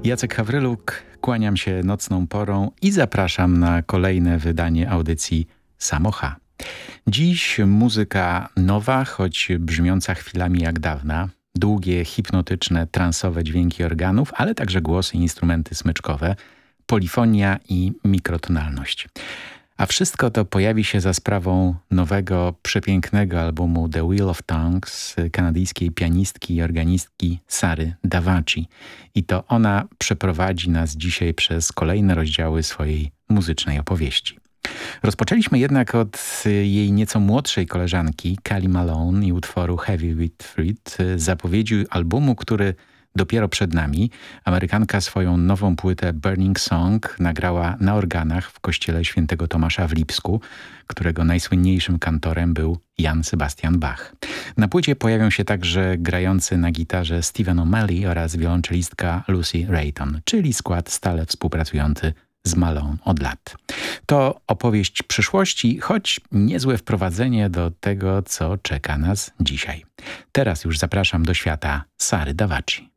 Jacek Hawryluk, kłaniam się nocną porą i zapraszam na kolejne wydanie audycji Samocha. Dziś muzyka nowa, choć brzmiąca chwilami jak dawna. Długie, hipnotyczne, transowe dźwięki organów, ale także głosy i instrumenty smyczkowe, polifonia i mikrotonalność. A wszystko to pojawi się za sprawą nowego, przepięknego albumu The Wheel of Tongues kanadyjskiej pianistki i organistki Sary Davaci. I to ona przeprowadzi nas dzisiaj przez kolejne rozdziały swojej muzycznej opowieści. Rozpoczęliśmy jednak od jej nieco młodszej koleżanki Kelly Malone i utworu Heavy with Fruit, zapowiedzi albumu, który dopiero przed nami. Amerykanka swoją nową płytę Burning Song nagrała na organach w kościele świętego Tomasza w Lipsku, którego najsłynniejszym kantorem był Jan Sebastian Bach. Na płycie pojawią się także grający na gitarze Stephen O'Malley oraz wiolonczelistka Lucy Rayton, czyli skład stale współpracujący z Malone od lat. To opowieść przyszłości, choć niezłe wprowadzenie do tego, co czeka nas dzisiaj. Teraz już zapraszam do świata Sary Davaci.